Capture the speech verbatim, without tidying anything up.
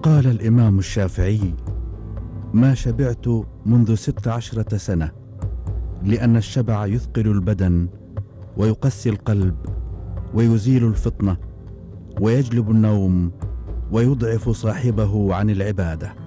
قال الإمام الشافعي: ما شبعت منذ ست عشرة سنة، لأن الشبع يثقل البدن ويقسي القلب ويزيل الفطنة ويجلب النوم ويضعف صاحبه عن العبادة.